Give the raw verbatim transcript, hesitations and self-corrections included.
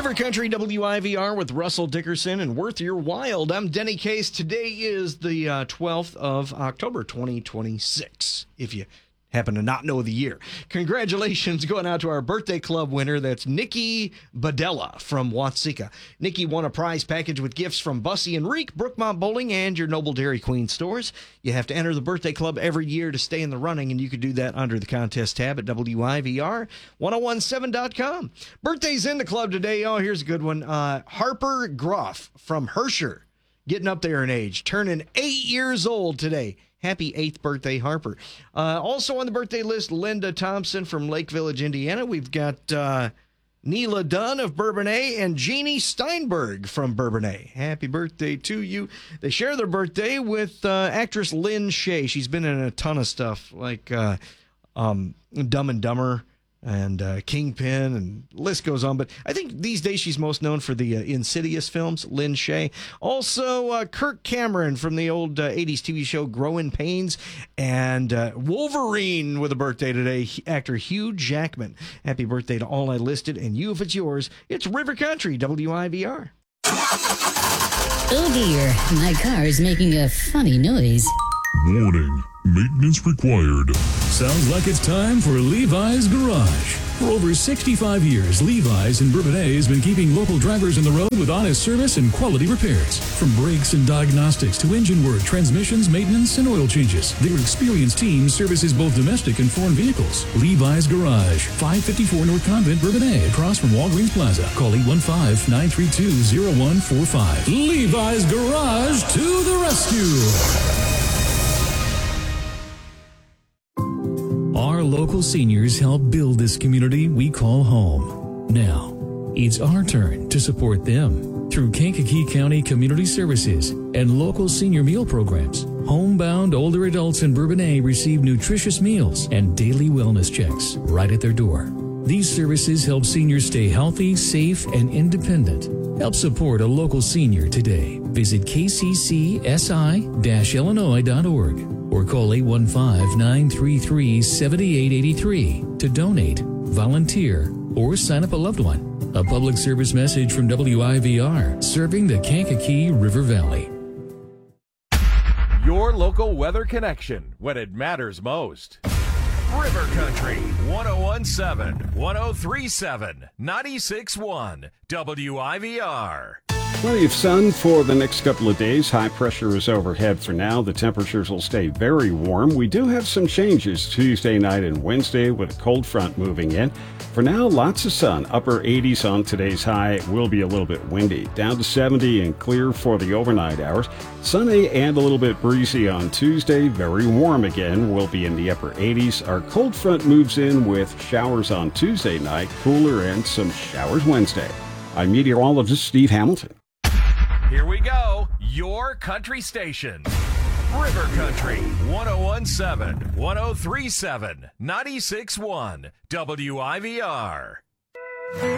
River Country W I V R with Russell Dickerson and Worth Your Wild. I'm Denny Case. Today is the uh, twelfth of October, twenty twenty-six, if you happen to not know the year. Congratulations going out to our birthday club winner. That's Nikki Badella from Watsika. Nikki won a prize package with gifts from Bussy and Reek, Brookmont Bowling, and your Noble Dairy Queen stores. You have to enter the birthday club every year to stay in the running, and you can do that under the contest tab at W I V R ten seventeen dot com. Birthdays in the club today. Oh, here's a good one. Uh, Harper Groff from Herscher, getting up there in age, turning eight years old today. Happy eighth birthday, Harper. Uh, also on the birthday list, Linda Thompson from Lake Village, Indiana. We've got uh, Neela Dunn of Bourbonnais and Jeannie Steinberg from Bourbonnais. Happy birthday to you. They share their birthday with uh, actress Lynn Shay. She's been in a ton of stuff like uh, um, Dumb and Dumber and uh, Kingpin, and the list goes on. But I think these days she's most known for the uh, Insidious films, Lynn Shay. Also, uh, Kirk Cameron from the old uh, eighties T V show Growing Pains. And uh, Wolverine with a birthday today, actor Hugh Jackman. Happy birthday to all I listed. And you, if it's yours, it's River Country, W I V R. Oh dear, my car is making a funny noise. Warning, maintenance required. Sounds like it's time for Levi's Garage. For over sixty-five years, Levi's in Bourbonnais has been keeping local drivers on the road with honest service and quality repairs. From brakes and diagnostics to engine work, transmissions, maintenance, and oil changes, their experienced team services both domestic and foreign vehicles. Levi's Garage, five fifty-four North Convent, Bourbonnais, across from Walgreens Plaza. Call eight one five, nine three two, zero one four five. Levi's Garage to the rescue. Our local seniors help build this community we call home. Now, it's our turn to support them. Through Kankakee County Community Services and local senior meal programs, homebound older adults in Bourbonnais receive nutritious meals and daily wellness checks right at their door. These services help seniors stay healthy, safe, and independent. Help support a local senior today. Visit k c c s i dash illinois dot org. or call eight one five, nine three three, seven eight eight three to donate, volunteer, or sign up a loved one. A public service message from W I V R, serving the Kankakee River Valley. Your local weather connection when it matters most. River Country, ten seventeen, ten thirty-seven, ninety-six point one, W I V R. Plenty of sun for the next couple of days. High pressure is overhead for now. The temperatures will stay very warm. We do have some changes Tuesday night and Wednesday with a cold front moving in. For now, lots of sun. Upper eighties on today's high. It will be a little bit windy. Down to seventy and clear for the overnight hours. Sunny and a little bit breezy on Tuesday. Very warm again. We'll be in the upper eighties. Our cold front moves in with showers on Tuesday night. Cooler and some showers Wednesday. I'm meteorologist Steve Hamilton. Here we go, your country station. River Country, ten seventeen, ten thirty-seven, ninety-six point one, W I V R.